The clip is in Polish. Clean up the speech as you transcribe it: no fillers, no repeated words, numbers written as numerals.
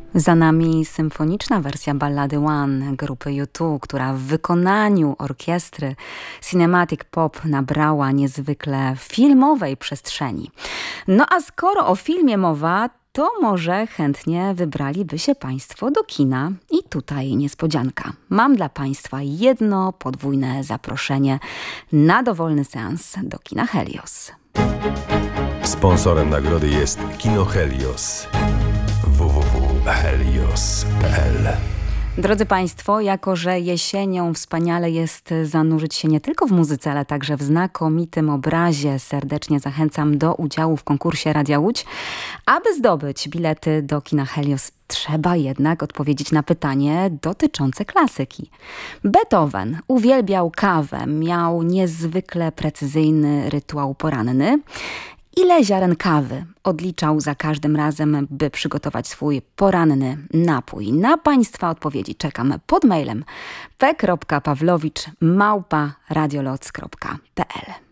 Za nami symfoniczna wersja ballady One grupy U2, która w wykonaniu orkiestry Cinematic Pop nabrała niezwykle filmowej przestrzeni. No a skoro o filmie mowa, to może chętnie wybraliby się Państwo do kina. I tutaj niespodzianka. Mam dla Państwa jedno podwójne zaproszenie na dowolny seans do kina Helios. Sponsorem nagrody jest Kino Helios. www.helios.pl. Drodzy Państwo, jako że jesienią wspaniale jest zanurzyć się nie tylko w muzyce, ale także w znakomitym obrazie, serdecznie zachęcam do udziału w konkursie Radia Łódź. Aby zdobyć bilety do kina Helios, trzeba jednak odpowiedzieć na pytanie dotyczące klasyki. Beethoven uwielbiał kawę, miał niezwykle precyzyjny rytuał poranny. Ile ziaren kawy odliczał za każdym razem, by przygotować swój poranny napój? Na Państwa odpowiedzi czekam pod mailem p.pawlowicz@radioloc.pl.